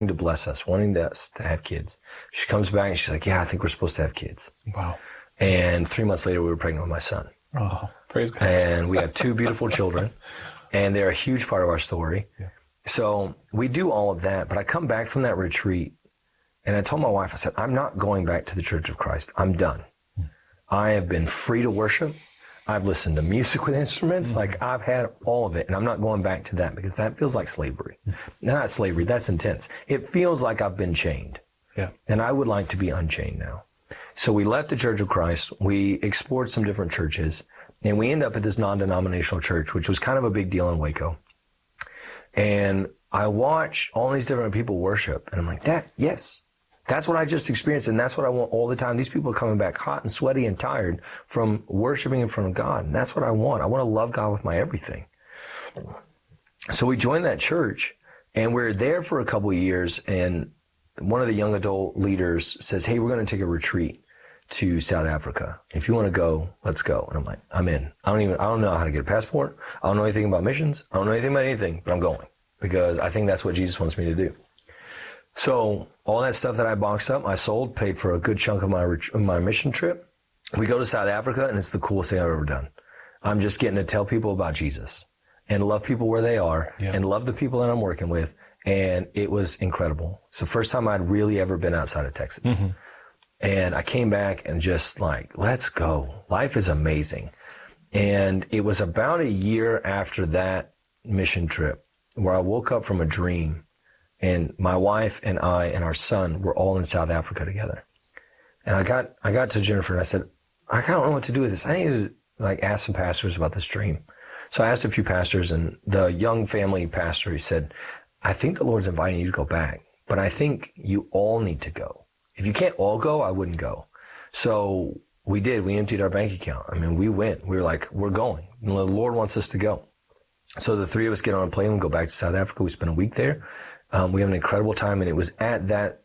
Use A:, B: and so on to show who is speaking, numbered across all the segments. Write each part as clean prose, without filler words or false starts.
A: to bless us, wanting us to have kids. She comes back and she's like, yeah, I think we're supposed to have kids.
B: Wow.
A: And 3 months later, we were pregnant with my son.
B: Oh, praise God.
A: And we have 2 beautiful children, and they're a huge part of our story.
B: Yeah.
A: So we do all of that, but I come back from that retreat, and I told my wife, I said, I'm not going back to the Church of Christ. I'm done. I have been free to worship. I've listened to music with instruments. Like, I've had all of it, and I'm not going back to that because that feels like slavery. Not slavery, that's intense. It feels like I've been chained.
B: Yeah.
A: And I would like to be unchained now. So we left the Church of Christ. We explored some different churches, and we ended up at this non-denominational church, which was kind of a big deal in Waco. And I watch all these different people worship, and I'm like, yes, that's what I just experienced, and that's what I want all the time. These people are coming back hot and sweaty and tired from worshiping in front of God, and that's what I want. I want to love God with my everything. So we joined that church, and we were there for a couple of years, and one of the young adult leaders says, hey, we're going to take a retreat to South Africa. If you want to go, let's go. And I'm like, I'm in. I don't know how to get a passport. I don't know anything about missions. I don't know anything about anything, but I'm going because I think that's what Jesus wants me to do. So all that stuff that I boxed up, I sold, paid for a good chunk of my mission trip. We go to South Africa, and it's the coolest thing I've ever done. I'm just getting to tell people about Jesus and love people where they are and love the people that I'm working with. And it was incredible. It's the first time I'd really ever been outside of Texas. Mm-hmm. And I came back and just like, let's go. Life is amazing. And it was about a year after that mission trip where I woke up from a dream, and my wife and I and our son were all in South Africa together. And I got to Jennifer and I said, I don't know what to do with this. I need to like ask some pastors about this dream. So I asked a few pastors, and the young family pastor, he said, I think the Lord's inviting you to go back, but I think you all need to go. If you can't all go, I wouldn't go. So we did. We emptied our bank account. I mean, we went. We were like, we're going. The Lord wants us to go. So the 3 of us get on a plane and go back to South Africa. We spent a week there. We have an incredible time. And it was at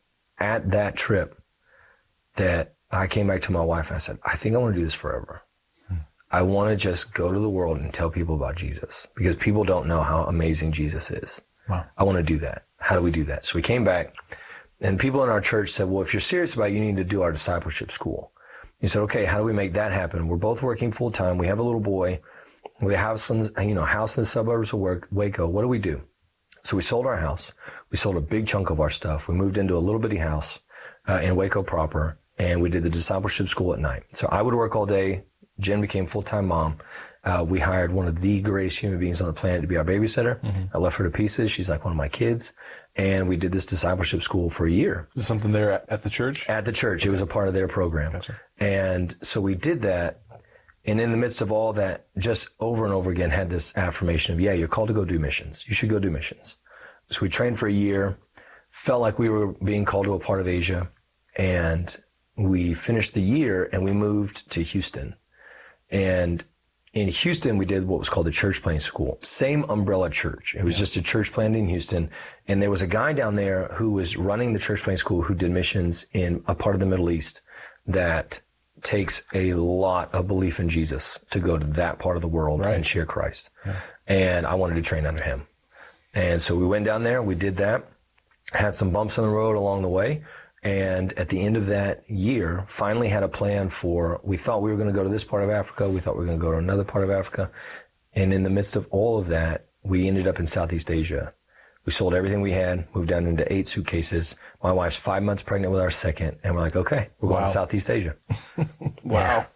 A: that trip that I came back to my wife and I said, I think I want to do this forever. I want to just go to the world and tell people about Jesus because people don't know how amazing Jesus is. Wow. I want to do that. How do we do that? So we came back, and people in our church said, well, if you're serious about it, you need to do our discipleship school. He said, okay, how do we make that happen? We're both working full time. We have a little boy. We have house in the suburbs of Waco. What do we do? So we sold our house. We sold a big chunk of our stuff. We moved into a little bitty house in Waco proper, and we did the discipleship school at night. So I would work all day. Jen became full-time mom. We hired one of the greatest human beings on the planet to be our babysitter. Mm-hmm. I left her to pieces. She's like one of my kids. And we did this discipleship school for a year.
B: Is this something there at the church?
A: At the church. It was a part of their program.
B: Gotcha.
A: And so we did that. And in the midst of all that, just over and over again, had this affirmation of, yeah, you're called to go do missions. You should go do missions. So we trained for a year, felt like we were being called to a part of Asia. And we finished the year and we moved to Houston. And in Houston, we did what was called the church planting school. Same umbrella church. It was just a church planted in Houston. And there was a guy down there who was running the church planting school who did missions in a part of the Middle East that takes a lot of belief in Jesus to go to that part of the world and share Christ. Yeah. And I wanted to train under him. And so we went down there, we did that, had some bumps in the road along the way. And at the end of that year, finally had a plan we thought we were going to go to this part of Africa. We thought we were going to go to another part of Africa. And in the midst of all of that, we ended up in Southeast Asia. We sold everything we had, moved down into 8 suitcases. My wife's 5 months pregnant with our second. And we're like, okay, we're going to Southeast Asia.
B: Wow.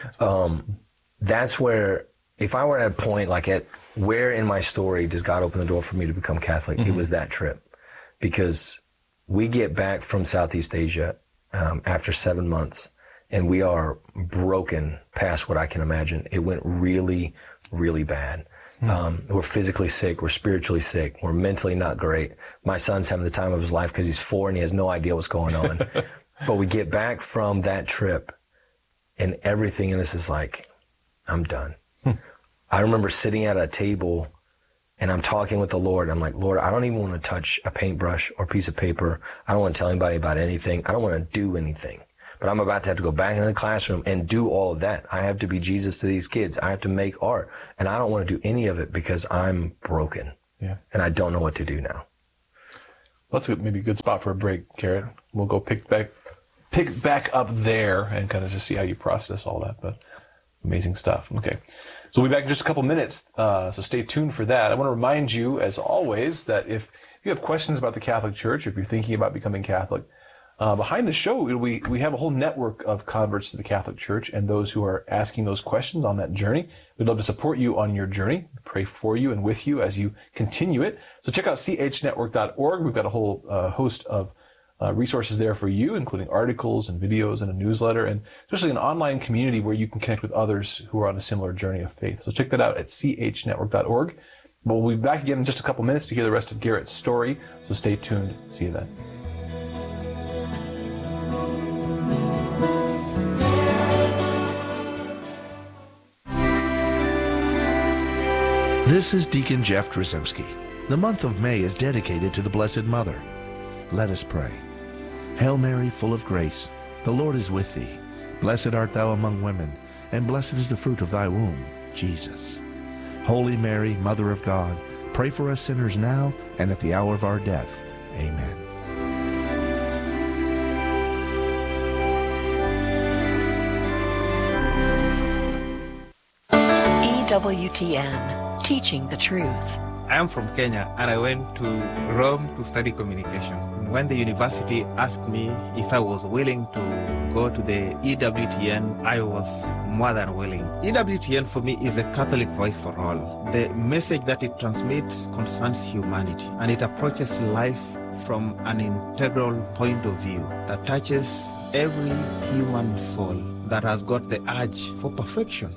A: That's where, if I were at a point like where in my story does God open the door for me to become Catholic, it was that trip. Because we get back from Southeast Asia after 7 months, and we are broken past what I can imagine. It went really, really bad. We're physically sick. We're spiritually sick. We're mentally not great. My son's having the time of his life because he's 4 and he has no idea what's going on. But we get back from that trip, and everything in us is like, I'm done. I remember sitting at a table, and I'm talking with the Lord. I'm like, Lord, I don't even want to touch a paintbrush or a piece of paper. I don't want to tell anybody about anything. I don't want to do anything. But I'm about to have to go back into the classroom and do all of that. I have to be Jesus to these kids. I have to make art. And I don't want to do any of it because I'm broken. Yeah. And I don't know what to do now.
B: That's maybe a good spot for a break, Garrett. We'll go pick back up there and kind of just see how you process all that. But amazing stuff. Okay. So we'll be back in just a couple minutes, so stay tuned for that. I want to remind you, as always, that if you have questions about the Catholic Church, if you're thinking about becoming Catholic, behind the show, we have a whole network of converts to the Catholic Church and those who are asking those questions on that journey. We'd love to support you on your journey, pray for you and with you as you continue it. So check out chnetwork.org. We've got a whole host of resources there for you, including articles and videos and a newsletter, and especially an online community where you can connect with others who are on a similar journey of faith. So check that out at chnetwork.org. But we'll be back again in just a couple minutes to hear the rest of Garrett's story. So stay tuned. See you then.
C: This is Deacon Jeff Drzymski. The month of May is dedicated to the Blessed Mother. Let us pray. Hail Mary, full of grace, the Lord is with thee. Blessed art thou among women, and blessed is the fruit of thy womb, Jesus. Holy Mary, Mother of God, pray for us sinners now and at the hour of our death. Amen.
D: EWTN, teaching the truth.
E: I am from Kenya and I went to Rome to study communication. When the university asked me if I was willing to go to the EWTN, I was more than willing. EWTN for me is a Catholic voice for all. The message that it transmits concerns humanity, and it approaches life from an integral point of view that touches every human soul that has got the urge for perfection.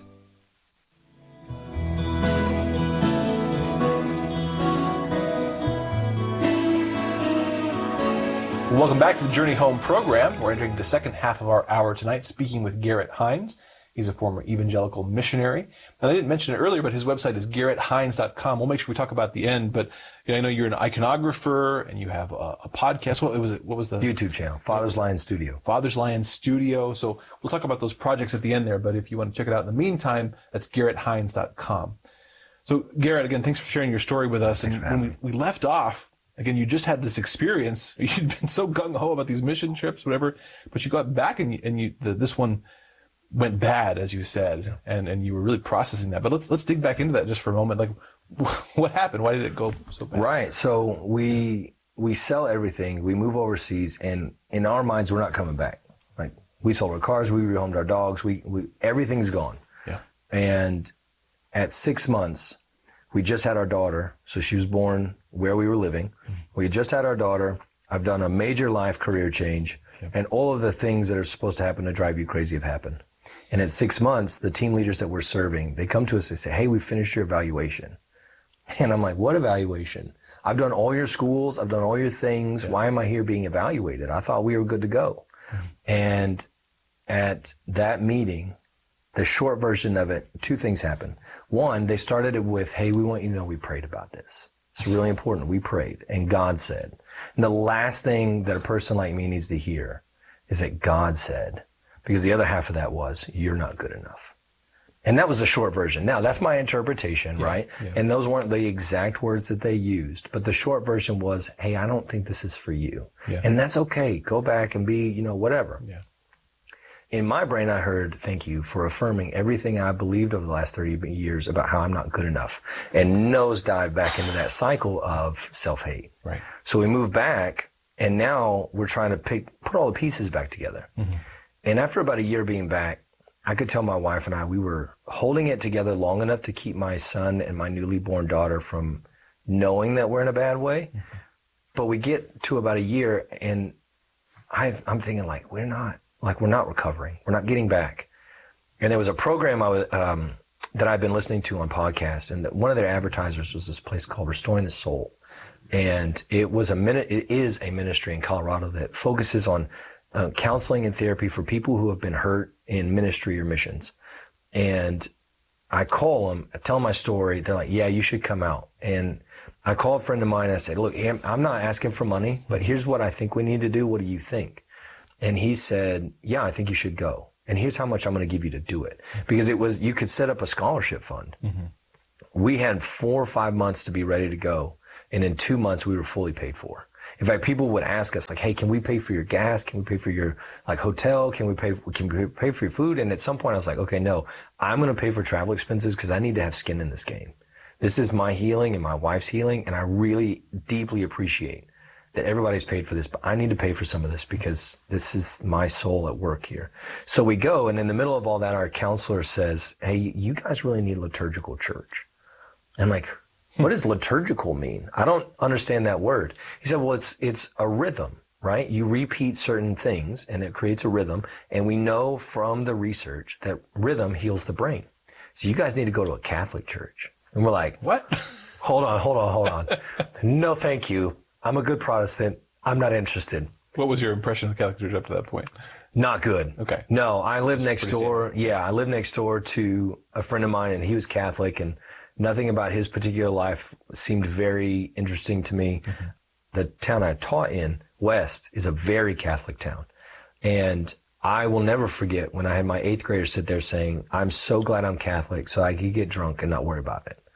B: Welcome back to the Journey Home program. We're entering the second half of our hour tonight, speaking with Garrett Hines. He's a former evangelical missionary. And I didn't mention it earlier, but his website is garretthines.com. We'll make sure we talk about the end, but I know you're an iconographer and you have a podcast. What was the
A: YouTube channel? Father's Lion Studio.
B: Father's Lion Studio. So we'll talk about those projects at the end there, but if you want to check it out in the meantime, that's garretthines.com. So Garrett, again, thanks for sharing your story with us.
A: Thanks
B: and
A: for having
B: when we left off, again, you just had this experience. You'd been so gung-ho about these mission trips, whatever, but you got back and this one went bad, as you said, and you were really processing that. But let's dig back into that just for a moment. Like, what happened? Why did it go so bad?
A: Right. So we sell everything. We move overseas, and in our minds, we're not coming back. Like, we sold our cars, we rehomed our dogs, we everything's gone.
B: Yeah.
A: And at 6 months, we just had our daughter. So she was born where we were living. We just had our daughter. I've done a major life career change, and all of the things that are supposed to happen to drive you crazy have happened. And at 6 months, the team leaders that we're serving, they come to us and say, hey, we finished your evaluation. And I'm like, what evaluation? I've done all your schools. I've done all your things. Yeah. Why am I here being evaluated? I thought we were good to go. And at that meeting, the short version of it, two things happened. One, they started it with, hey, we want you to know we prayed about this. It's really important. We prayed, and God said. And the last thing that a person like me needs to hear is that God said, because the other half of that was, you're not good enough. And that was the short version. Now, that's my interpretation, right? Yeah. And those weren't the exact words that they used, but the short version was, hey, I don't think this is for you. Yeah. And that's okay. Go back and be, whatever. Yeah. In my brain, I heard, thank you for affirming everything I believed over the last 30 years about how I'm not good enough, and nosedive back into that cycle of self-hate.
B: Right.
A: So we moved back, and now we're trying to put all the pieces back together. Mm-hmm. And after about a year being back, I could tell my wife and I, we were holding it together long enough to keep my son and my newly born daughter from knowing that we're in a bad way. Mm-hmm. But we get to about a year, and I'm thinking, we're not recovering. We're not getting back. And there was a program that I've been listening to on podcasts, and one of their advertisers was this place called Restoring the Soul. And it is a ministry in Colorado that focuses on counseling and therapy for people who have been hurt in ministry or missions. And I call them, I tell them my story. They're like, yeah, you should come out. And I call a friend of mine and I say, look, I'm not asking for money, but here's what I think we need to do. What do you think? And he said, yeah, I think you should go. And here's how much I'm going to give you to do it. Because you could set up a scholarship fund. Mm-hmm. We had 4 or 5 months to be ready to go. And in 2 months, we were fully paid for. In fact, people would ask us like, hey, can we pay for your gas? Can we pay for your like hotel? Can we pay for your food? And at some point I was like, okay, no, I'm going to pay for travel expenses because I need to have skin in this game. This is my healing and my wife's healing. And I really deeply appreciate that everybody's paid for this, but I need to pay for some of this because this is my soul at work here. So we go, and in the middle of all that, our counselor says, hey, you guys really need liturgical church. And I'm like, what does liturgical mean? I don't understand that word. He said, well, it's a rhythm, right? You repeat certain things and it creates a rhythm. And we know from the research that rhythm heals the brain. So you guys need to go to a Catholic church. And we're like,
B: What?
A: Hold on. No, thank you. I'm a good Protestant. I'm not interested.
B: What was your impression of the Catholic Church up to that point?
A: Not good.
B: Okay.
A: No, I live next door.
B: standard.
A: Yeah, I live next door to a friend of mine, and he was Catholic, and nothing about his particular life seemed very interesting to me. Mm-hmm. The town I taught in, West, is a very Catholic town. And I will never forget when I had my 8th grader sit there saying, I'm so glad I'm Catholic so I could get drunk and not worry about it.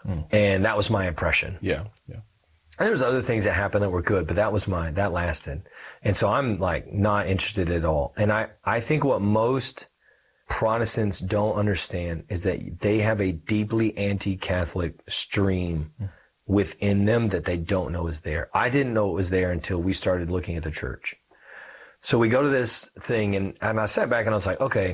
A: And that was my impression.
B: Yeah.
A: And there was other things that happened that were good, but that lasted. And so I'm like not interested at all. And I think what most Protestants don't understand is that they have a deeply anti-Catholic stream within them that they don't know is there. I didn't know it was there until we started looking at the church. So we go to this thing and I sat back and I was like, okay,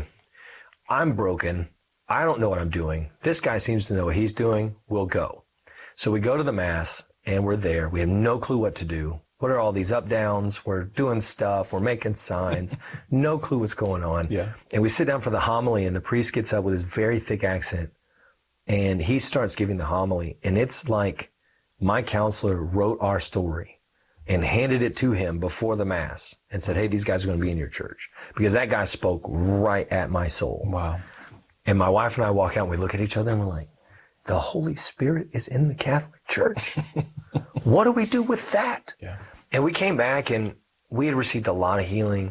A: I'm broken. I don't know what I'm doing. This guy seems to know what he's doing. We'll go. So we go to the Mass. And we're there. We have no clue what to do. What are all these up downs? We're doing stuff. We're making signs. No clue what's going on.
B: Yeah.
A: And we sit down for the homily, and the priest gets up with his very thick accent, and he starts giving the homily. And it's like my counselor wrote our story and handed it to him before the Mass and said, hey, these guys are going to be in your church. Because that guy spoke right at my soul.
B: Wow.
A: And my wife and I walk out, and we look at each other, and we're like, the Holy Spirit is in the Catholic Church. What do we do with that?
B: Yeah.
A: And we came back and we had received a lot of healing,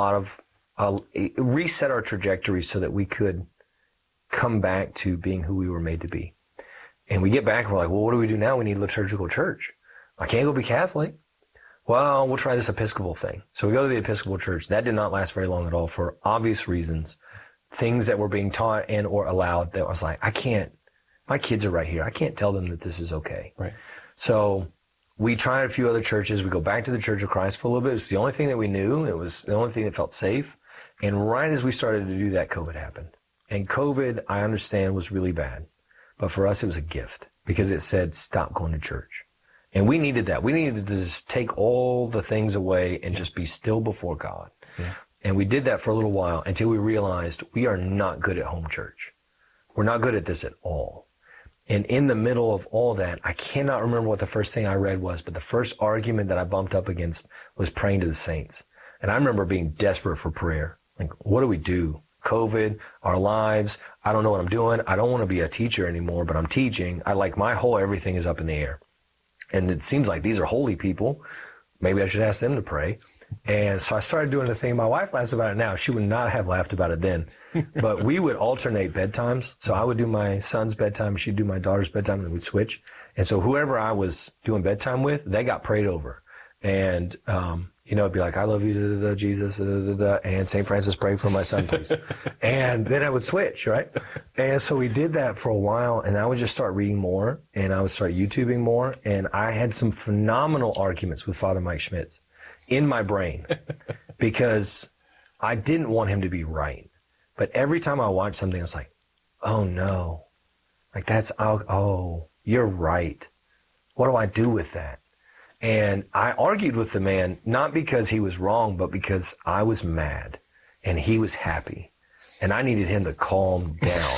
A: it reset our trajectory so that we could come back to being who we were made to be. And we get back and we're like, well, what do we do now? We need liturgical church. I can't go be Catholic. Well, we'll try this Episcopal thing. So we go to the Episcopal Church. That did not last very long at all for obvious reasons. Things that were being taught and or allowed that I was like, my kids are right here. I can't tell them that this is okay.
B: Right.
A: So we tried a few other churches. We go back to the Church of Christ for a little bit. It was the only thing that we knew. It was the only thing that felt safe. And right as we started to do that, COVID happened. And COVID, I understand, was really bad. But for us, it was a gift because it said, stop going to church. And we needed that. We needed to just take all the things away and just be still before God. Yeah. And we did that for a little while until we realized we are not good at home church. We're not good at this at all. And in the middle of all that, I cannot remember what the first thing I read was, but the first argument that I bumped up against was praying to the saints. And I remember being desperate for prayer. Like, what do we do? COVID, our lives, I don't know what I'm doing. I don't want to be a teacher anymore, but I'm teaching. Everything is up in the air. And it seems like these are holy people. Maybe I should ask them to pray. And so I started doing the thing. My wife laughs about it now. She would not have laughed about it then. But we would alternate bedtimes. So I would do my son's bedtime. She'd do my daughter's bedtime, and we'd switch. And so whoever I was doing bedtime with, they got prayed over. And, it'd be like, I love you, Jesus, and St. Francis, pray for my son, please. And then I would switch, right? And so we did that for a while, and I would just start reading more, and I would start YouTubing more. And I had some phenomenal arguments with Father Mike Schmitz in my brain because I didn't want him to be right. But every time I watched something, I was like, oh no, like you're right. What do I do with that? And I argued with the man, not because he was wrong, but because I was mad and he was happy and I needed him to calm down.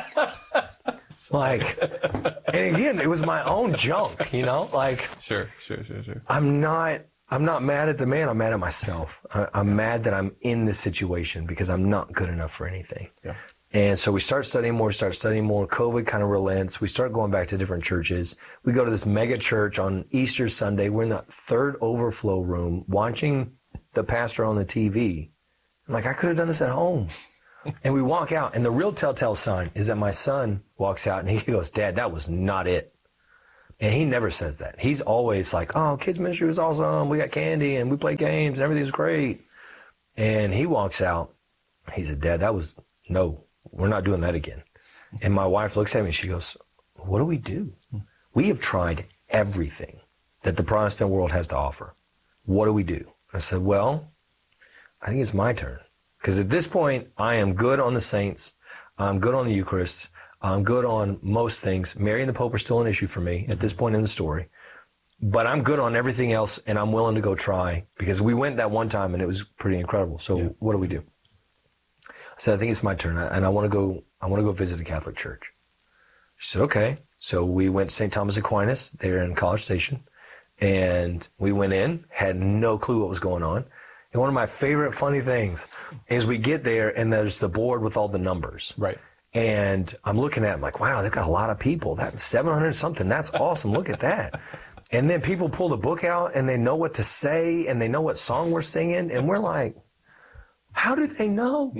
A: And again, it was my own junk,
B: Sure.
A: I'm not mad at the man. I'm mad at myself. I'm mad that I'm in this situation because I'm not good enough for anything. Yeah. And so we start studying more. COVID kind of relents. We start going back to different churches. We go to this mega church on Easter Sunday. We're in that third overflow room watching the pastor on the TV. I'm like, I could have done this at home. And we walk out, and the real telltale sign is that my son walks out and he goes, Dad, that was not it. And he never says that. He's always like, oh, kids ministry was awesome. We got candy and we played games and everything's great. And he walks out. He said, Dad, no, we're not doing that again. And my wife looks at me and she goes, what do we do? We have tried everything that the Protestant world has to offer. What do we do? I said, well, I think it's my turn. Because at this point, I am good on the saints. I'm good on the Eucharist. I'm good on most things. Mary and the Pope are still an issue for me at this point in the story. But I'm good on everything else, and I'm willing to go try. Because we went that one time, and it was pretty incredible. So what do we do? I said, I think it's my turn, and I want to go visit a Catholic church. She said, okay. So we went to St. Thomas Aquinas there in College Station. And we went in, had no clue what was going on. And one of my favorite funny things is we get there and there's the board with all the numbers.
B: Right.
A: And I'm looking at it, I'm like, wow, they've got a lot of people. That's 700 something. That's awesome. Look at that. And then people pull the book out and they know what to say and they know what song we're singing. And we're like, how do they know?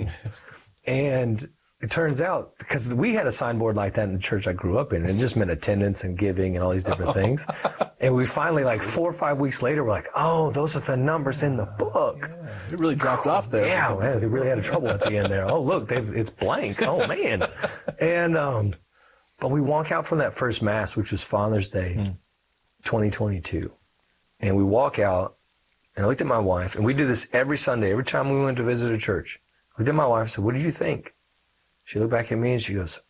A: And it turns out, because we had a signboard like that in the church I grew up in, and it just meant attendance and giving and all these different things. And we finally, like 4 or 5 weeks later, we're like, oh, those are the numbers in the book.
B: Yeah, it really dropped off there.
A: Yeah, man, they really had trouble at the end there. Oh, look, it's blank. Oh, man. And, but we walk out from that first Mass, which was Father's Day, 2022. And we walk out, and I looked at my wife, and we do this every Sunday, every time we went to visit a church. I looked at my wife and said, what did you think? She looked back at me and she goes,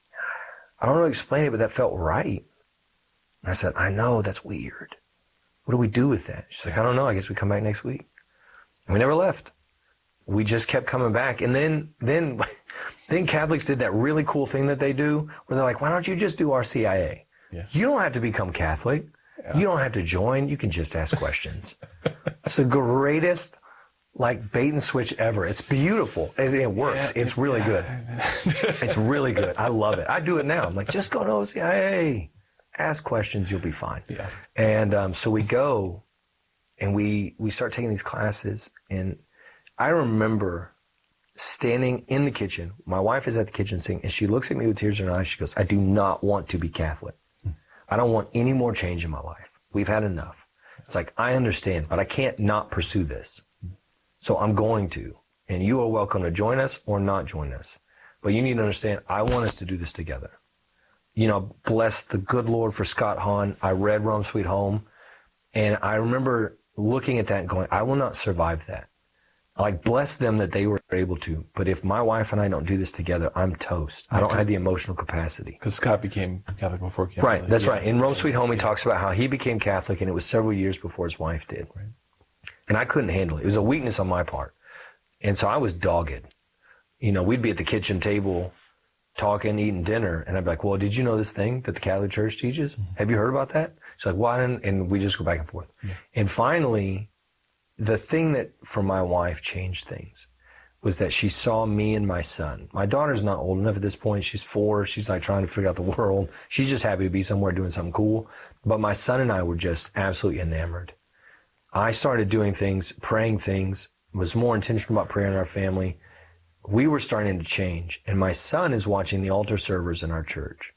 A: I don't know how to explain it, but that felt right. And I said, I know, that's weird. What do we do with that? She's like, I don't know. I guess we come back next week. And we never left. We just kept coming back. And then Catholics did that really cool thing that they do where they're like, why don't you just do RCIA? Yeah. You don't have to become Catholic. Yeah. You don't have to join. You can just ask questions. It's the greatest like bait and switch ever. It's beautiful. It works. It's really good. It's really good. I love it. I do it now. I'm like, just go to OCIA. Ask questions. You'll be fine. Yeah. And so we go and we start taking these classes. And I remember standing in the kitchen. My wife is at the kitchen sink and she looks at me with tears in her eyes. She goes, I do not want to be Catholic. I don't want any more change in my life. We've had enough. It's like, I understand, but I can't not pursue this. So I'm going to, and you are welcome to join us or not join us. But you need to understand, I want us to do this together. You know, bless the good Lord for Scott Hahn. I read Rome Sweet Home, and I remember looking at that and going, I will not survive that. Like, bless them that they were able to. But if my wife and I don't do this together, I'm toast. I don't have the emotional capacity.
B: Because Scott became Catholic before Catholic.
A: Right, that's right. In Rome Sweet Home, he talks about how he became Catholic, and it was several years before his wife did. Right. And I couldn't handle it. It was a weakness on my part. And so I was dogged. You know, we'd be at the kitchen table talking, eating dinner, and I'd be like, well, did you know this thing that the Catholic Church teaches? Mm-hmm. Have you heard about that? She's like, why? And we just go back and forth. Yeah. And finally, the thing that for my wife changed things was that she saw me and my son. My daughter's not old enough at this point. She's 4. She's like trying to figure out the world. She's just happy to be somewhere doing something cool. But my son and I were just absolutely enamored. I started doing things, praying things, was more intentional about prayer in our family. We were starting to change. And my son is watching the altar servers in our church.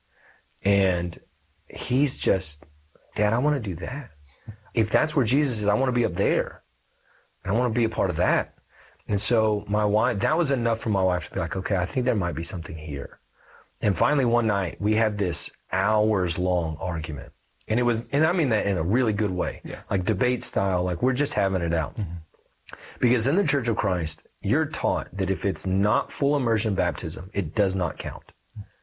A: And he's just, Dad, I want to do that. If that's where Jesus is, I want to be up there. And I want to be a part of that. And so my wife, that was enough for my wife to be like, okay, I think there might be something here. And finally one night we had this hours long argument. And it was, and I mean that in a really good way, like debate style, like we're just having it out. Mm-hmm. Because in the Church of Christ, you're taught that if it's not full immersion baptism, it does not count.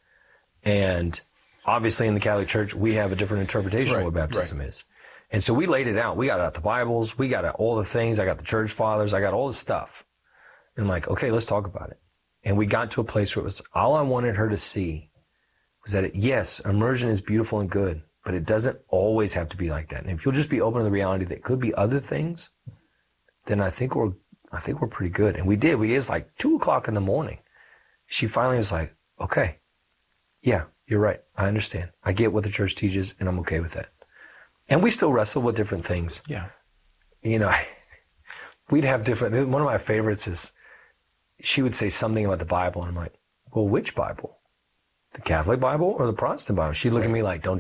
A: And obviously in the Catholic Church, we have a different interpretation of what baptism is. And so we laid it out. We got out the Bibles. We got out all the things. I got the church fathers. I got all the stuff. And I'm like, okay, let's talk about it. And we got to a place where it was all I wanted her to see was that, yes, immersion is beautiful and good. But it doesn't always have to be like that. And if you'll just be open to the reality that it could be other things, then I think we're pretty good. And we did. It was like 2:00 in the morning. She finally was like, okay, yeah, you're right. I understand. I get what the church teaches and I'm okay with that. And we still wrestle with different things. Yeah. You know, we'd have different, one of my favorites is she would say something about the Bible and I'm like, well, which Bible? The Catholic Bible or the Protestant Bible? She'd look at me like, don't do that.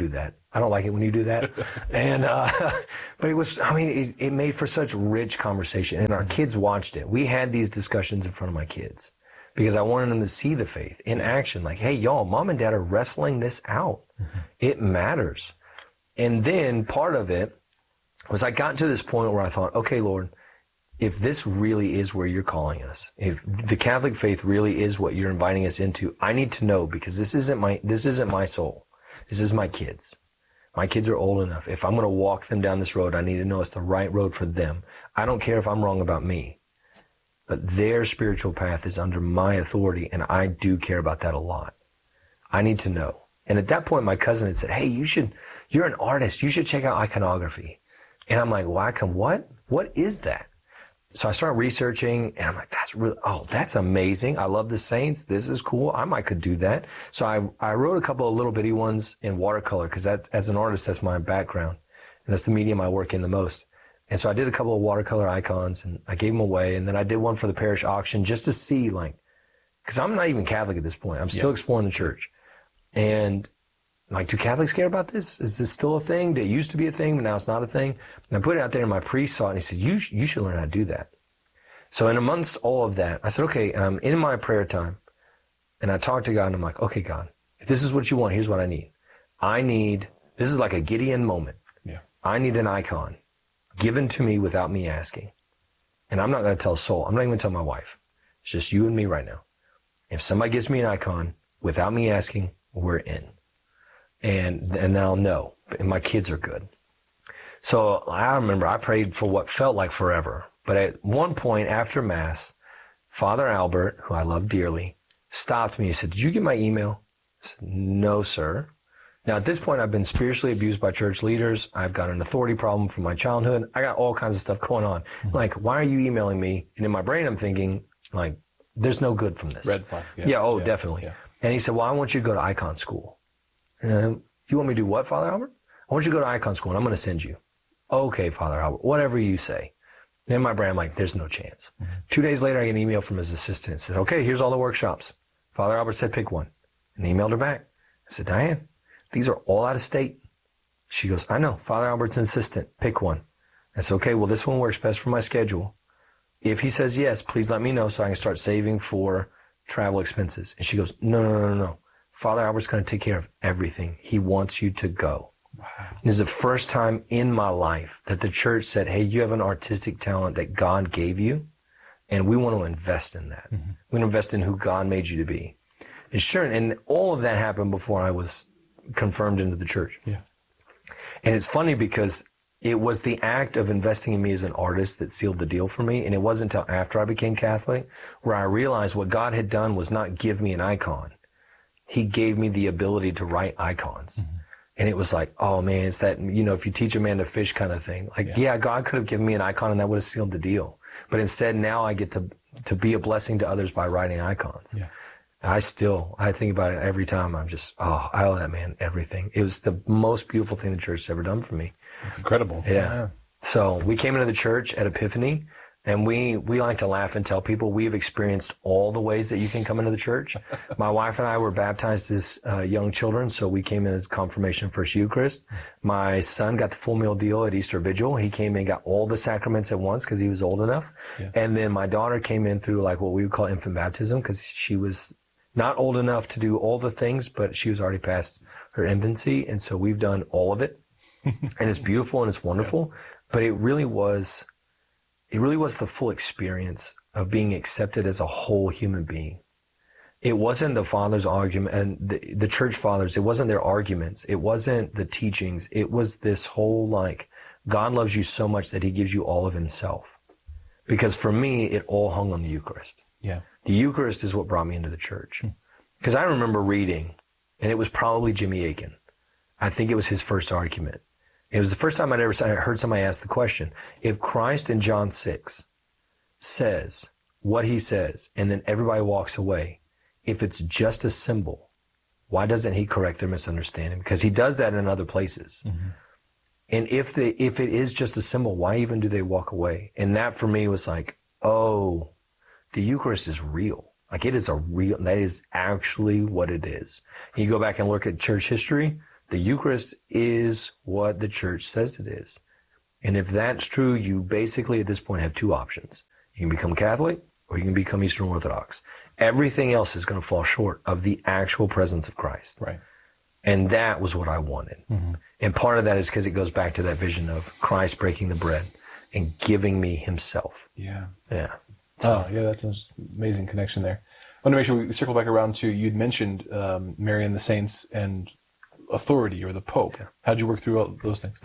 A: I don't like it when you do that. And, but it was, I mean, it made for such rich conversation, and our kids watched it. We had these discussions in front of my kids because I wanted them to see the faith in action. Like, hey, y'all, mom and dad are wrestling this out. It matters. And then part of it was I got to this point where I thought, okay, Lord, if this really is where you're calling us, if the Catholic faith really is what you're inviting us into, I need to know, because this isn't my soul. This is my kids. My kids are old enough. If I'm going to walk them down this road, I need to know it's the right road for them. I don't care if I'm wrong about me, but their spiritual path is under my authority, and I do care about that a lot. I need to know. And at that point, my cousin had said, hey, you're an artist. You should check out iconography. And I'm like, well, what? What is that? So I started researching, and I'm like, that's amazing. I love the saints. This is cool. I could do that. So I wrote a couple of little bitty ones in watercolor, because as an artist, that's my background. And that's the medium I work in the most. And so I did a couple of watercolor icons, and I gave them away. And then I did one for the parish auction just to see, like, because I'm not even Catholic at this point. I'm still exploring the church. And like, do Catholics care about this? Is this still a thing? It used to be a thing, but now it's not a thing. And I put it out there, and my priest saw it, and he said, you should learn how to do that. So in amongst all of that, I said, okay, I'm in my prayer time, and I talked to God, and I'm like, okay, God, if this is what you want, here's what I need. This is like a Gideon moment.
B: Yeah.
A: I need an icon given to me without me asking. And I'm not going to tell Soul. I'm not even going to tell my wife. It's just you and me right now. If somebody gives me an icon without me asking, we're in. And then I'll know. And my kids are good. So I remember I prayed for what felt like forever. But at one point after Mass, Father Albert, who I love dearly, stopped me. He said, did you get my email? I said, no, sir. Now, at this point, I've been spiritually abused by church leaders. I've got an authority problem from my childhood. I got all kinds of stuff going on. Like, why are you emailing me? And in my brain, I'm thinking, like, there's no good from this.
B: Red flag.
A: Yeah, definitely.
B: Yeah.
A: And he said, well, I want you to go to Icon School. And you want me to do what, Father Albert? I want you to go to Icon School, and I'm going to send you. Okay, Father Albert, whatever you say. And in my brain, I'm like, there's no chance. 2 days later, I get an email from his assistant. It said, okay, here's all the workshops. Father Albert said, pick one. And emailed her back. I said, Diane, these are all out of state. She goes, I know. Father Albert's insistent. Pick one. I said, okay, well, this one works best for my schedule. If he says yes, please let me know so I can start saving for travel expenses. And she goes, no. Father Albert's going to take care of everything. He wants you to go. Wow. This is the first time in my life that the church said, hey, you have an artistic talent that God gave you, and we want to invest in that. Mm-hmm. We want to invest in who God made you to be. And sure, and all of that happened before I was confirmed into the church.
B: Yeah.
A: And it's funny because it was the act of investing in me as an artist that sealed the deal for me. And it wasn't until after I became Catholic where I realized what God had done was not give me an icon. He gave me the ability to write icons. Mm-hmm. And it was like, oh man, it's that, if you teach a man to fish kind of thing. Like, yeah, God could have given me an icon and that would have sealed the deal. But instead now I get to be a blessing to others by writing icons. Yeah. I think about it every time. I'm just, I owe that man everything. It was the most beautiful thing the church has ever done for me.
B: That's incredible.
A: Yeah. So we came into the church at Epiphany, and we like to laugh and tell people we've experienced all the ways that you can come into the church. My wife and I were baptized as young children, so we came in as confirmation, First Eucharist. My son got the full meal deal at Easter Vigil. He came in and got all the sacraments at once because he was old enough. Yeah. And then my daughter came in through like what we would call infant baptism because she was not old enough to do all the things, but she was already past her infancy. And so we've done all of it. And it's beautiful and it's wonderful. Yeah. But it really was the full experience of being accepted as a whole human being. It wasn't the father's argument and the church fathers. It wasn't their arguments. It wasn't the teachings. It was this whole God loves you so much that he gives you all of himself. Because for me, it all hung on the Eucharist. Yeah. The Eucharist is what brought me into the church. Because I remember reading, and it was probably Jimmy Akin. I think it was his first argument. It was the first time I'd ever heard somebody ask the question, if Christ in John 6 says what he says, and then everybody walks away, if it's just a symbol, why doesn't he correct their misunderstanding? Because he does that in other places. Mm-hmm. And if it is just a symbol, why even do they walk away? And that for me was like, oh, the Eucharist is real. Like that is actually what it is. And you go back and look at church history, The Eucharist is what the church says it is. And if that's true, you basically at this point have two options. You can become Catholic or you can become Eastern Orthodox. Everything else is going to fall short of the actual presence of Christ.
B: Right.
A: And that was what I wanted.
B: Mm-hmm.
A: And part of that is because it goes back to that vision of Christ breaking the bread and giving me himself.
B: Yeah.
A: Yeah.
B: Oh, yeah, that's an amazing connection there. I want to make sure we circle back around to, you'd mentioned Mary and the saints and authority, or the Pope. Yeah. How'd you work through all those things?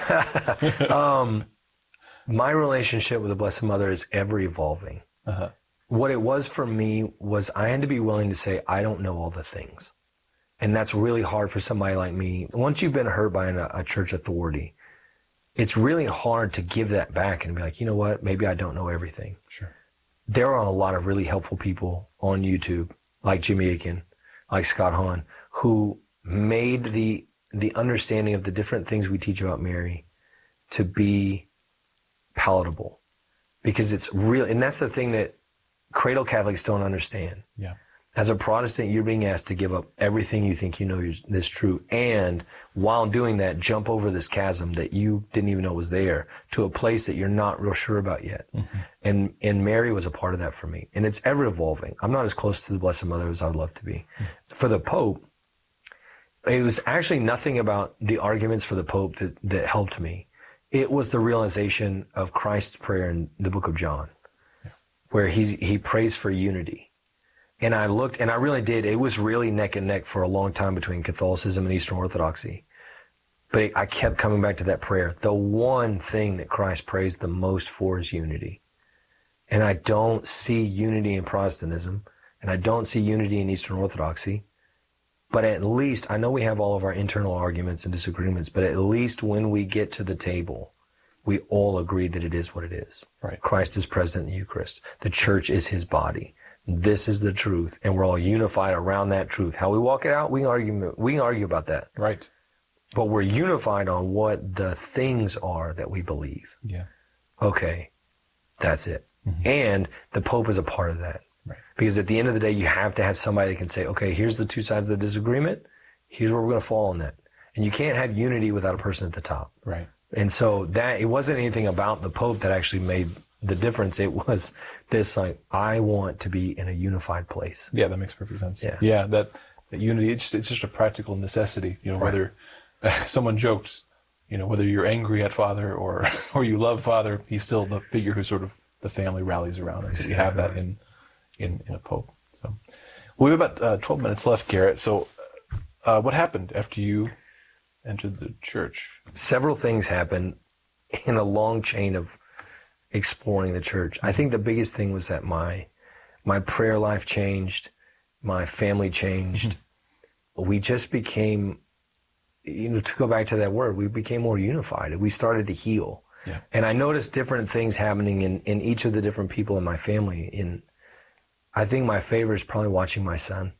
A: My relationship with the Blessed Mother is ever evolving.
B: Uh-huh.
A: What it was for me was I had to be willing to say, I don't know all the things. And that's really hard for somebody like me. Once you've been hurt by a church authority, it's really hard to give that back and be like, you know what, maybe I don't know everything.
B: Sure.
A: There are a lot of really helpful people on YouTube, like Jimmy Akin, like Scott Hahn, who made the understanding of the different things we teach about Mary to be palatable. Because it's real, and that's the thing that cradle Catholics don't understand.
B: Yeah.
A: As a Protestant, you're being asked to give up everything you think you know is true, and while doing that, jump over this chasm that you didn't even know was there to a place that you're not real sure about yet. Mm-hmm. And Mary was a part of that for me, and it's ever evolving. I'm not as close to the Blessed Mother as I would love to be. Mm-hmm. For the Pope, it was actually nothing about the arguments for the Pope that helped me. It was the realization of Christ's prayer in the book of John, where he prays for unity. And I looked, and I really did. It was really neck and neck for a long time between Catholicism and Eastern Orthodoxy. But I kept coming back to that prayer. The one thing that Christ prays the most for is unity. And I don't see unity in Protestantism, and I don't see unity in Eastern Orthodoxy. But at least, I know we have all of our internal arguments and disagreements, but at least when we get to the table, we all agree that it is what it is.
B: Right.
A: Christ is present in the Eucharist. The church is his body. This is the truth, and we're all unified around that truth. How we walk it out, we can argue about that.
B: Right.
A: But we're unified on what the things are that we believe.
B: Yeah.
A: Okay, that's it. Mm-hmm. And the Pope is a part of that.
B: Right.
A: Because at the end of the day, you have to have somebody that can say, okay, here's the two sides of the disagreement. Here's where we're going to fall on that. And you can't have unity without a person at the top.
B: Right.
A: And so that, it wasn't anything about the Pope that actually made the difference. It was this, like, I want to be in a unified place.
B: Yeah, that makes perfect sense.
A: Yeah,
B: yeah, that unity, it's just a practical necessity. You know,
A: right.
B: Whether someone joked, you know, whether you're angry at Father or you love Father, he's still the figure who sort of the family rallies around. And so you have that in a Pope. So we have about 12 minutes left, Garrett. So what happened after you entered the church?
A: Several things happened in a long chain of exploring the church. I think the biggest thing was that my prayer life changed, my family changed. We just became, you know, to go back to that word, we became more unified. We started to heal.
B: Yeah.
A: And I noticed different things happening in each of the different people in my family. I think my favorite is probably watching my son.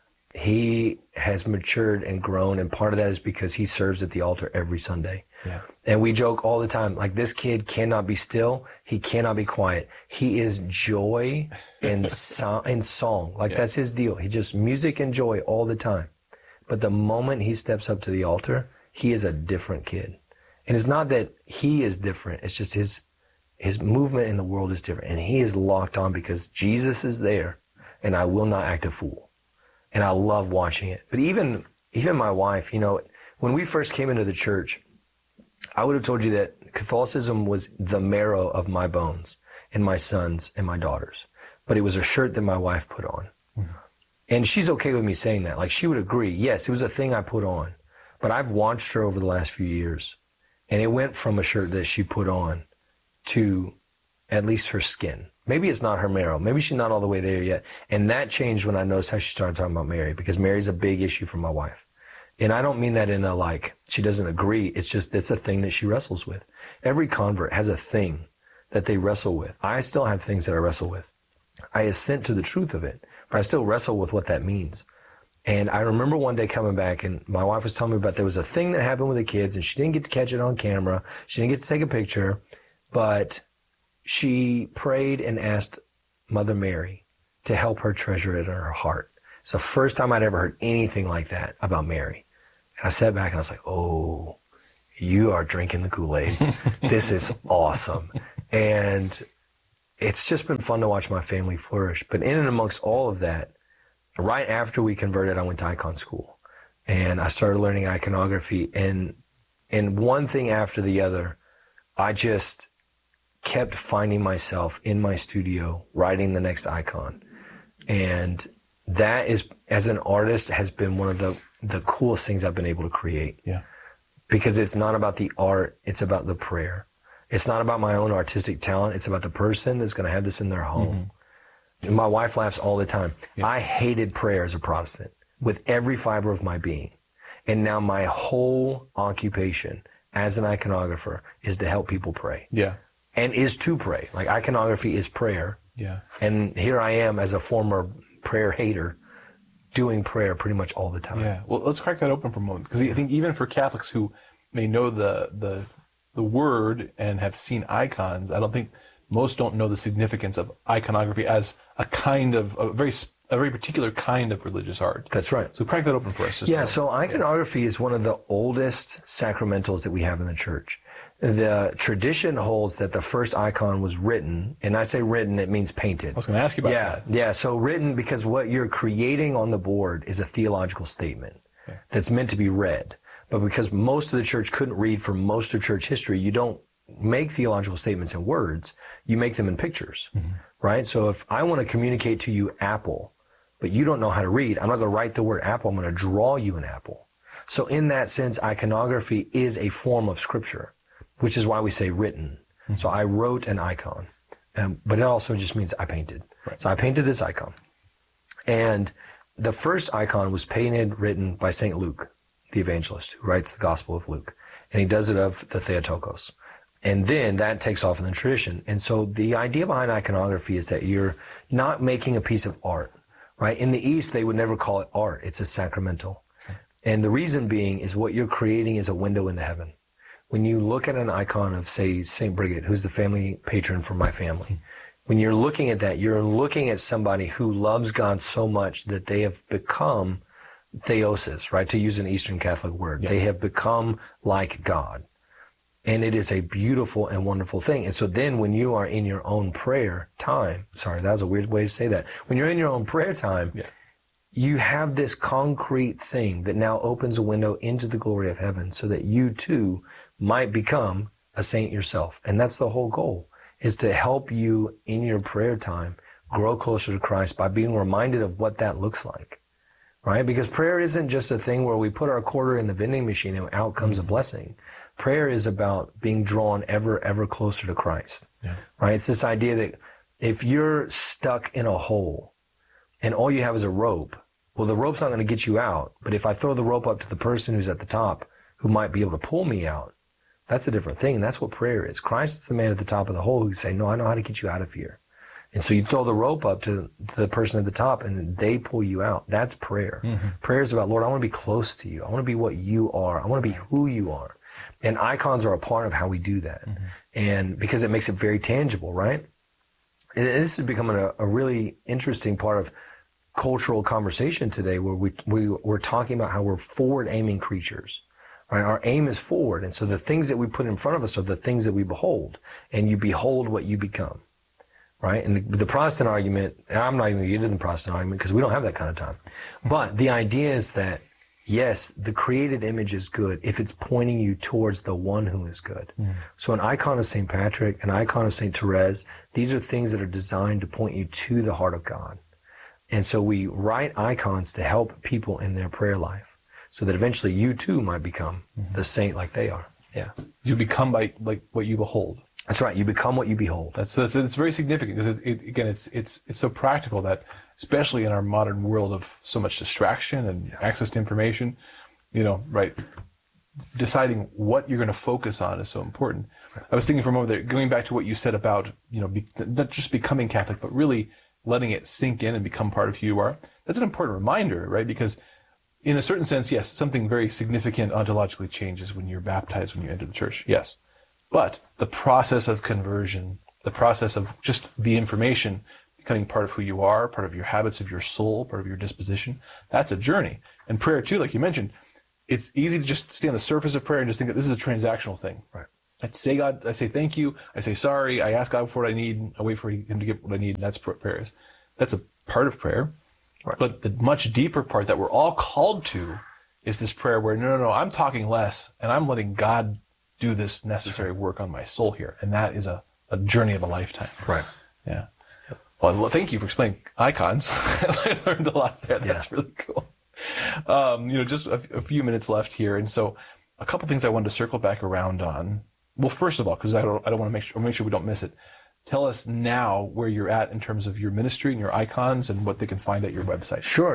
A: He has matured and grown, and part of that is because he serves at the altar every Sunday.
B: Yeah.
A: And we joke all the time, like, this kid cannot be still. He cannot be quiet. He is joy and song. Like, that's his deal. He just music and joy all the time. But the moment he steps up to the altar, he is a different kid. And it's not that he is different. It's just his movement in the world is different. And he is locked on because Jesus is there, and I will not act a fool. And I love watching it. But even my wife, you know, when we first came into the church, I would have told you that Catholicism was the marrow of my bones and my sons and my daughters. But it was a shirt that my wife put on. Mm-hmm. And she's okay with me saying that. Like, she would agree. Yes, it was a thing I put on. But I've watched her over the last few years. And it went from a shirt that she put on to at least her skin. Maybe it's not her marrow. Maybe she's not all the way there yet. And that changed when I noticed how she started talking about Mary, because Mary's a big issue for my wife. And I don't mean that in a, like, she doesn't agree. It's just, it's a thing that she wrestles with. Every convert has a thing that they wrestle with. I still have things that I wrestle with. I assent to the truth of it, but I still wrestle with what that means. And I remember one day coming back, and my wife was telling me about there was a thing that happened with the kids, and she didn't get to catch it on camera. She didn't get to take a picture, but she prayed and asked Mother Mary to help her treasure it in her heart. It's the first time I'd ever heard anything like that about Mary. And I sat back and I was like, oh, you are drinking the Kool-Aid. This is awesome. And it's just been fun to watch my family flourish. But in and amongst all of that, right after we converted, I went to icon school. And I started learning iconography. And one thing after the other, I just kept finding myself in my studio writing the next icon. And that is, as an artist, has been one of the coolest things I've been able to create.
B: Yeah.
A: Because it's not about the art, it's about the prayer. It's not about my own artistic talent, it's about the person that's going to have this in their home. Mm-hmm. And my wife laughs all the time. Yeah. I hated prayer as a Protestant with every fiber of my being. And now my whole occupation as an iconographer is to help people pray.
B: Yeah.
A: And is to pray. Like, iconography is prayer.
B: Yeah.
A: And here I am as a former prayer hater doing prayer pretty much all the time.
B: Yeah. Well, let's crack that open for a moment, because I think even for Catholics who may know the word and have seen icons, I don't think most don't know the significance of iconography as a kind of a very particular kind of religious art.
A: That's right.
B: So crack that open for us.
A: Yeah. So iconography is one of the oldest sacramentals that we have in the church. The tradition holds that the first icon was written, and I say written, it means painted.
B: I was going to ask you about that.
A: Yeah, so written because what you're creating on the board is a theological statement that's meant to be read. But because most of the church couldn't read for most of church history, you don't make theological statements in words, you make them in pictures, right? So if I want to communicate to you apple, but you don't know how to read, I'm not going to write the word apple, I'm going to draw you an apple. So in that sense, iconography is a form of scripture, which is why we say written. So I wrote an icon, but it also just means I painted. Right. So I painted this icon. And the first icon was written by St. Luke, the evangelist, who writes the Gospel of Luke. And he does it of the Theotokos. And then that takes off in the tradition. And so the idea behind iconography is that you're not making a piece of art, right? In the East, they would never call it art. It's a sacramental. And the reason being is what you're creating is a window into heaven. When you look at an icon of, say, St. Bridget, who's the family patron for my family, when you're looking at that, you're looking at somebody who loves God so much that they have become theosis, right? To use an Eastern Catholic word. Yeah. They have become like God. And it is a beautiful and wonderful thing. And so then when you are in your own prayer time, sorry, that was a weird way to say that. When you're in your own prayer time, you have this concrete thing that now opens a window into the glory of heaven so that you too might become a saint yourself. And that's the whole goal, is to help you in your prayer time grow closer to Christ by being reminded of what that looks like, right? Because prayer isn't just a thing where we put our quarter in the vending machine and out comes a blessing. Prayer is about being drawn ever, ever closer to Christ, right? It's this idea that if you're stuck in a hole and all you have is a rope, well, the rope's not going to get you out. But if I throw the rope up to the person who's at the top who might be able to pull me out, that's a different thing. And that's what prayer is. Christ is the man at the top of the hole who say, no, I know how to get you out of here. And so you throw the rope up to the person at the top and they pull you out. That's prayer. Prayer is about, Lord, I want to be close to you. I want to be what you are. I want to be who you are. And icons are a part of how we do that. And because it makes it very tangible, right? And this is becoming a really interesting part of cultural conversation today, where we're talking about how we're forward-aiming creatures. Right? Our aim is forward. And so the things that we put in front of us are the things that we behold. And you behold what you become. Right? And the Protestant argument, and I'm not even going to get into the Protestant argument because we don't have that kind of time. But the idea is that, yes, the created image is good if it's pointing you towards the one who is good. So an icon of St. Patrick, an icon of St. Therese, these are things that are designed to point you to the heart of God. And so we write icons to help people in their prayer life so that eventually you too might become the saint like they are. Yeah.
B: You become like what you behold.
A: That's right. You become what you behold.
B: It's very significant because it's so practical that, especially in our modern world of so much distraction and access to information, right? Deciding what you're going to focus on is so important. Right. I was thinking for a moment there, going back to what you said about, not just becoming Catholic, but really letting it sink in and become part of who you are. That's an important reminder, right? Because in a certain sense, yes, something very significant ontologically changes when you're baptized, when you enter the church. Yes. But the process of conversion, the process of just the information becoming part of who you are, part of your habits of your soul, part of your disposition, that's a journey. And prayer too, like you mentioned, it's easy to just stay on the surface of prayer and just think that this is a transactional thing.
A: Right.
B: I say thank you. I say sorry. I ask God for what I need. I wait for him to get what I need. And that's prayer. That's a part of prayer.
A: Right.
B: But the much deeper part that we're all called to is this prayer where, no, I'm talking less and I'm letting God do this necessary work on my soul here. And that is a journey of a lifetime.
A: Right.
B: Yeah. Well, thank you for explaining icons. I learned a lot there. That's really cool. Just a few minutes left here. And so a couple things I wanted to circle back around on. Well, first of all, because I don't want to make sure we don't miss it. Tell us now where you're at in terms of your ministry and your icons and what they can find at your website.
A: Sure.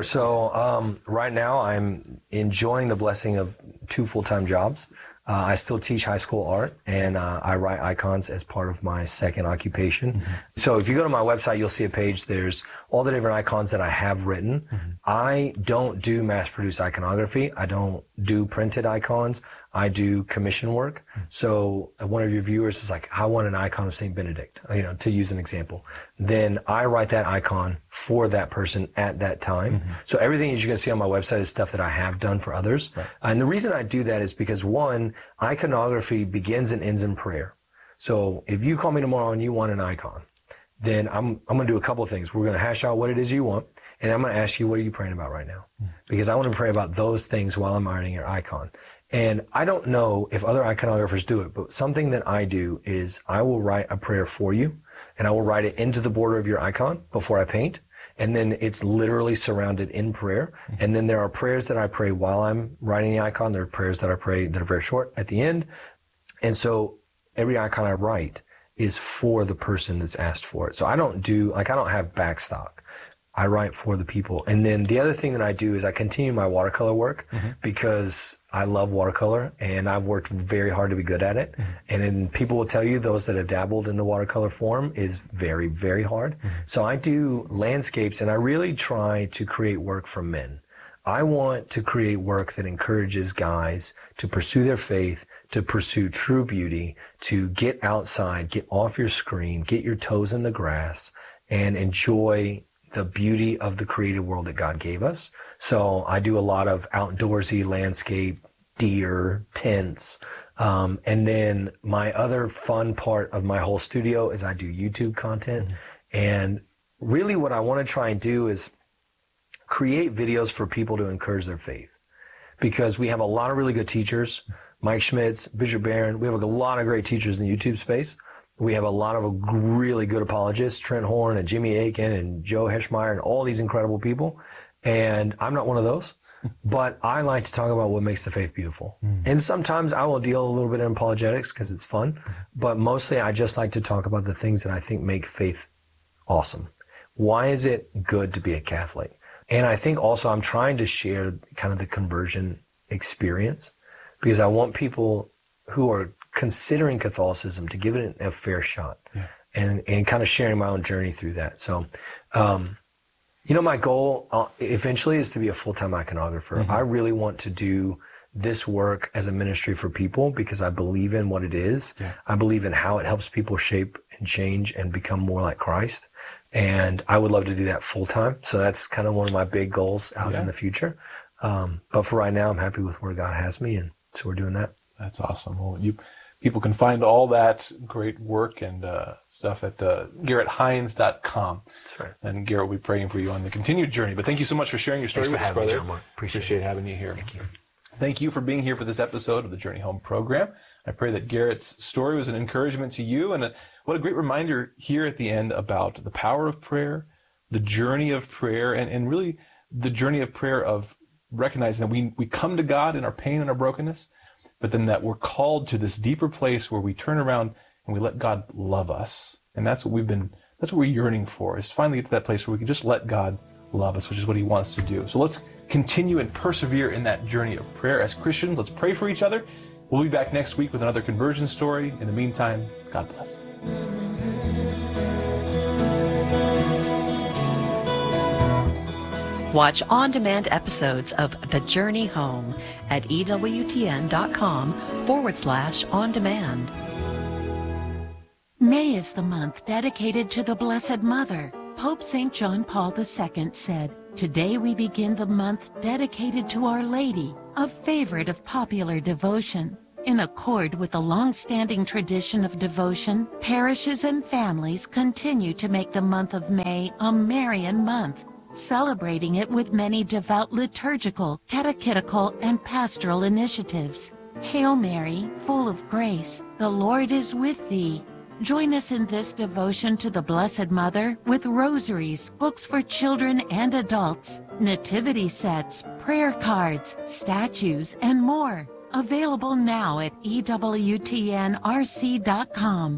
A: So right now I'm enjoying the blessing of 2 full-time jobs. I still teach high school art, and I write icons as part of my second occupation. Mm-hmm. So if you go to my website, you'll see a page. There's all the different icons that I have written. Mm-hmm. I don't do mass-produced iconography. I don't do printed icons. I do commission work. Mm-hmm. So one of your viewers is like, I want an icon of St. Benedict, to use an example. Then I write that icon for that person at that time. Mm-hmm. So everything that you can see on my website is stuff that I have done for others. Right. And the reason I do that is because, one, iconography begins and ends in prayer. So if you call me tomorrow and you want an icon, then I'm going to do a couple of things. We're going to hash out what it is you want, and I'm going to ask you, what are you praying about right now? Mm-hmm. Because I want to pray about those things while I'm writing your icon. And I don't know if other iconographers do it, but something that I do is I will write a prayer for you, and I will write it into the border of your icon before I paint. And then it's literally surrounded in prayer. And then there are prayers that I pray while I'm writing the icon. There are prayers that I pray that are very short at the end. And so every icon I write is for the person that's asked for it. So I don't have backstock. I write for the people. And then the other thing that I do is I continue my watercolor work because I love watercolor and I've worked very hard to be good at it. And then people will tell you, those that have dabbled in the watercolor form, is very, very hard. So I do landscapes, and I really try to create work for men. I want to create work that encourages guys to pursue their faith, to pursue true beauty, to get outside, get off your screen, get your toes in the grass, and enjoy the beauty of the created world that God gave us. So I do a lot of outdoorsy landscape, deer, tents. And then my other fun part of my whole studio is I do YouTube content. And really what I want to try and do is create videos for people to encourage their faith. Because we have a lot of really good teachers, Mike Schmitz, Bishop Barron. We have a lot of great teachers in the YouTube space. We have a lot of really good apologists, Trent Horn and Jimmy Akin and Joe Heschmeyer and all these incredible people. And I'm not one of those, but I like to talk about what makes the faith beautiful. And sometimes I will deal a little bit in apologetics because it's fun, but mostly I just like to talk about the things that I think make faith awesome. Why is it good to be a Catholic? And I think also I'm trying to share kind of the conversion experience, because I want people who are considering Catholicism to give it a fair shot, and kind of sharing my own journey through that. So, my goal eventually is to be a full-time iconographer. I really want to do this work as a ministry for people because I believe in what it is. I believe in how it helps people shape and change and become more like Christ. And I would love to do that full-time. So that's kind of one of my big goals out in the future. But for right now, I'm happy with where God has me, and so we're doing that.
B: That's awesome. Well, people can find all that great work and stuff at GarrettHines.com.
A: That's right.
B: And Garrett will be praying for you on the continued journey. But thank you so much for sharing your story with us, brother.
A: John Mark.
B: Appreciate having you here.
A: Thank you.
B: Thank you for being here for this episode of the Journey Home program. I pray that Garrett's story was an encouragement to you, and what a great reminder here at the end about the power of prayer, the journey of prayer, and really the journey of prayer of recognizing that we come to God in our pain and our brokenness, but then that we're called to this deeper place where we turn around and we let God love us. And that's what we're yearning for, is to finally get to that place where we can just let God love us, which is what he wants to do. So let's continue and persevere in that journey of prayer as Christians. Let's pray for each other. We'll be back next week with another conversion story. In the meantime, God bless.
D: Watch on-demand episodes of The Journey Home at EWTN.com/on-demand.
F: May is the month dedicated to the Blessed Mother. Pope St. John Paul II said, "Today we begin the month dedicated to Our Lady, a favorite of popular devotion. In accord with the long-standing tradition of devotion, parishes and families continue to make the month of May a Marian month, celebrating it with many devout liturgical, catechetical, and pastoral initiatives. Hail Mary, full of grace, the Lord is with thee. Join us in this devotion to the Blessed Mother with rosaries, books for children and adults, nativity sets, prayer cards, statues, and more. Available now at EWTNRC.com.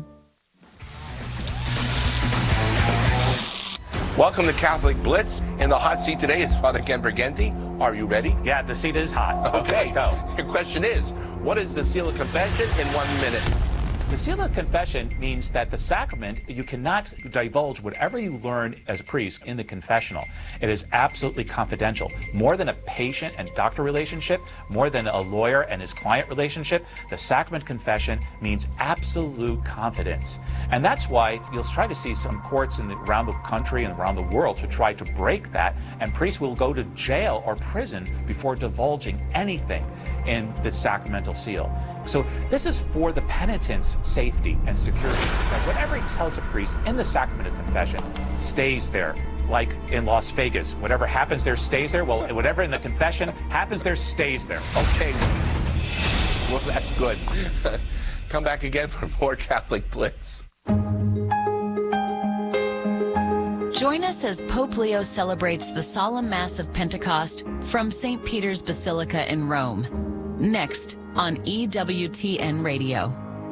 G: Welcome to Catholic Blitz. In the hot seat today is Father Ken Briganti. Are you ready?
H: Yeah, the seat is hot.
G: Okay.
H: Let's go.
G: Your question is, what is the seal of confession in 1 minute?
H: The seal of confession means that the sacrament, you cannot divulge whatever you learn as a priest in the confessional. It is absolutely confidential. More than a patient and doctor relationship, more than a lawyer and his client relationship, the sacrament confession means absolute confidence. And that's why you'll try to see some courts around the country and around the world to try to break that, and priests will go to jail or prison before divulging anything in the sacramental seal. So this is for the penitent's safety and security. That whatever he tells a priest in the sacrament of confession stays there. Like in Las Vegas, whatever happens there stays there. Well, whatever in the confession happens there stays there.
G: Okay. Well, that's good. Come back again for more Catholic Blitz.
I: Join us as Pope Leo celebrates the Solemn Mass of Pentecost from St. Peter's Basilica in Rome. Next on EWTN Radio.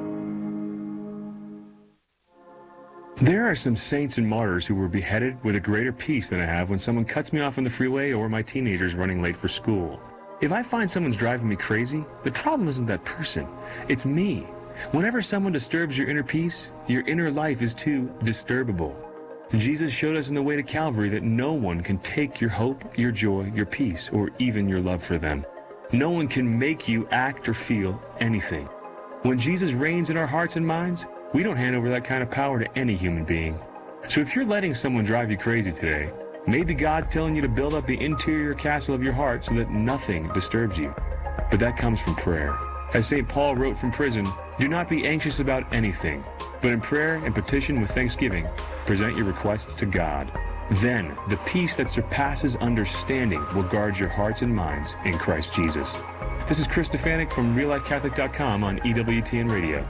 J: There are some saints and martyrs who were beheaded with a greater peace than I have when someone cuts me off on the freeway or my teenager's running late for school. If I find someone's driving me crazy, the problem isn't that person, it's me. Whenever someone disturbs your inner peace, your inner life is too disturbable. Jesus showed us in the way to Calvary that no one can take your hope, your joy, your peace, or even your love for them. No one can make you act or feel anything. When Jesus reigns in our hearts and minds, we don't hand over that kind of power to any human being. So if you're letting someone drive you crazy today, maybe God's telling you to build up the interior castle of your heart so that nothing disturbs you. But that comes from prayer. As St. Paul wrote from prison, do not be anxious about anything, but in prayer and petition with thanksgiving, present your requests to God. Then, the peace that surpasses understanding will guard your hearts and minds in Christ Jesus. This is Chris Stefanik from RealLifeCatholic.com on EWTN Radio.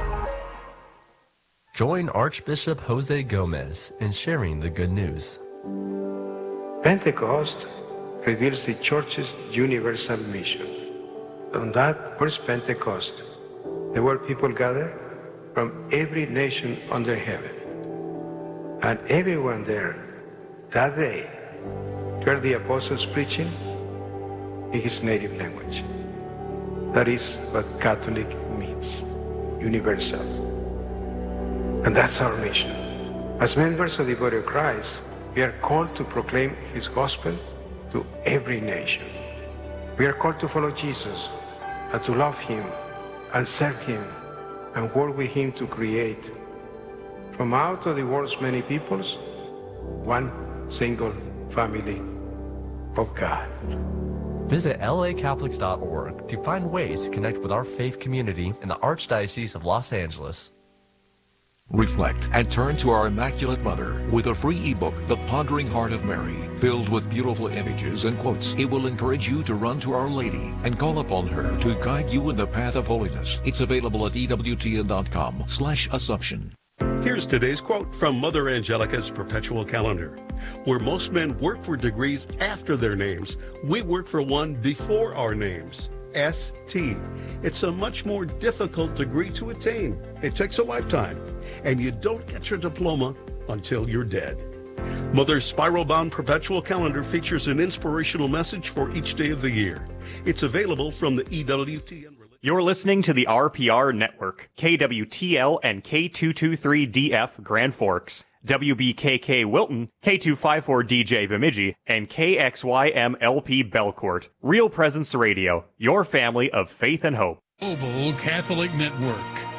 K: Join Archbishop Jose Gomez in sharing the good news.
L: Pentecost reveals the Church's universal mission. On that first Pentecost, there were people gathered from every nation under heaven. And everyone there that day heard the apostles preaching in his native language. That is what Catholic means, universal. And that's our mission. As members of the body of Christ, we are called to proclaim his gospel to every nation. We are called to follow Jesus and to love him and serve him and work with him to create from out of the world's many peoples one single family of God.
K: Visit lacatholics.org to find ways to connect with our faith community in the Archdiocese of Los Angeles.
M: Reflect and turn to our Immaculate Mother with a free ebook, The Pondering Heart of Mary, filled with beautiful images and quotes. It will encourage you to run to Our Lady and call upon her to guide you in the path of holiness. It's available at EWTN.com/Assumption.
N: Here's today's quote from Mother Angelica's Perpetual Calendar. Where most men work for degrees after their names, we work for one before our names. ST. It's a much more difficult degree to attain. It takes a lifetime, and you don't get your diploma until you're dead. Mother's spiral-bound perpetual calendar features an inspirational message for each day of the year. It's available from the EWTN.
O: You're listening to the RPR Network, KWTL and K223DF Grand Forks, WBKK Wilton, K254DJ Bemidji, and KXYMLP Belcourt. Real Presence Radio, your family of faith and hope.
P: Global Catholic Network.